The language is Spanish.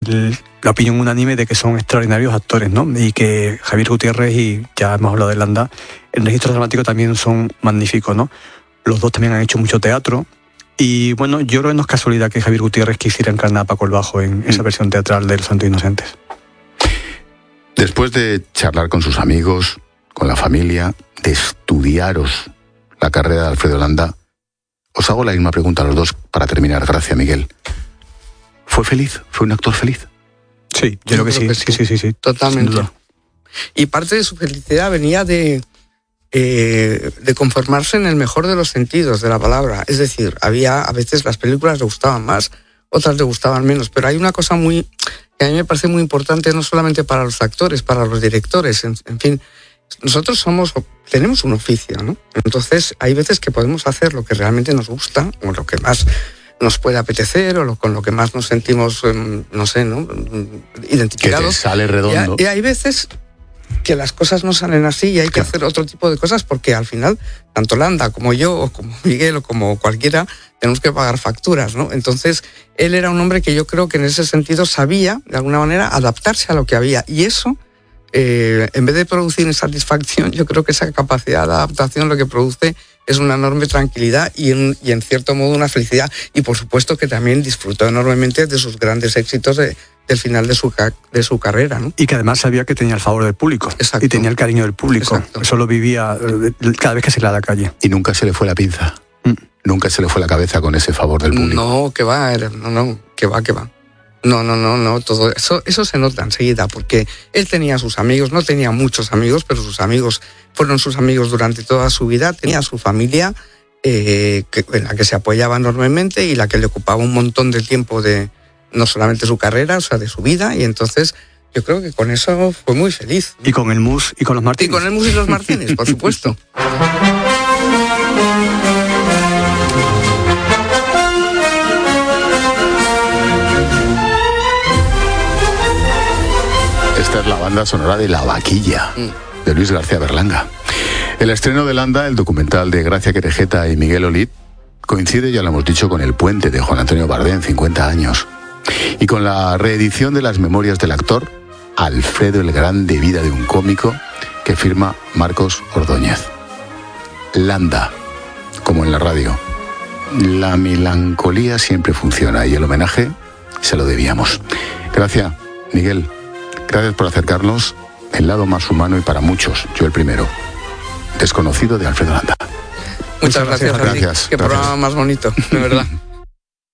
la opinión unánime de que son extraordinarios actores, ¿no? Y que Javier Gutiérrez, y ya hemos hablado de Landa, el registro dramático también son magníficos, ¿no? Los dos también han hecho mucho teatro. Y bueno, yo creo que no es casualidad que Javier Gutiérrez quisiera encarnar a Paco el Bajo en esa versión teatral de Los Santos Inocentes. Después de charlar con sus amigos, con la familia, de estudiaros la carrera de Alfredo Landa, os hago la misma pregunta a los dos para terminar. Gracias, Miguel. ¿Fue feliz? ¿Fue un actor feliz? Sí, yo creo que sí. Totalmente. Y parte de su felicidad venía de conformarse en el mejor de los sentidos de la palabra. Es decir, a veces las películas le gustaban más, otras le gustaban menos, pero hay una cosa que a mí me parece muy importante, no solamente para los actores, para los directores, en fin, nosotros tenemos un oficio, ¿no? Entonces hay veces que podemos hacer lo que realmente nos gusta, o lo que más nos puede apetecer, o con lo que más nos sentimos, no sé, ¿no? Identificados. Que te sale redondo. Y hay veces que las cosas no salen así y hay que hacer otro tipo de cosas, porque al final, tanto Landa como yo, o como Miguel, o como cualquiera, tenemos que pagar facturas, ¿no? Entonces, él era un hombre que yo creo que en ese sentido sabía, de alguna manera, adaptarse a lo que había. Y eso, en vez de producir insatisfacción, yo creo que esa capacidad de adaptación lo que produce es una enorme tranquilidad y en cierto modo una felicidad. Y por supuesto que también disfrutó enormemente de sus grandes éxitos del final de su carrera, ¿no? Y que además sabía que tenía el favor del público. Exacto. Y tenía el cariño del público. Exacto. Eso lo vivía cada vez que salía a la calle. Y nunca se le fue la pinza. Nunca se le fue la cabeza con ese favor del público. No, que va, que va. No, todo eso se nota enseguida, porque él tenía sus amigos, no tenía muchos amigos, pero sus amigos fueron sus amigos durante toda su vida, tenía su familia en la que se apoyaba enormemente y la que le ocupaba un montón de tiempo de no solamente su carrera, o sea, de su vida, y entonces yo creo que con eso fue muy feliz. Y con el Mus y con los Martínez. Y con el Mus y los Martínez, por supuesto. Esta es la banda sonora de La Vaquilla, de Luis García Berlanga. El estreno de Landa, el documental de Gracia Querejeta y Miguel Olid, coincide, ya lo hemos dicho, con El Puente de Juan Antonio Bardén, 50 años. Y con la reedición de las memorias del actor Alfredo el Grande, vida de un cómico, que firma Marcos Ordóñez. Landa, como en la radio. La melancolía siempre funciona y el homenaje se lo debíamos. Gracias, Miguel. Gracias por acercarnos el lado más humano y para muchos, yo el primero, desconocido de Alfredo Landa. Muchas gracias. Qué programa más bonito, de verdad.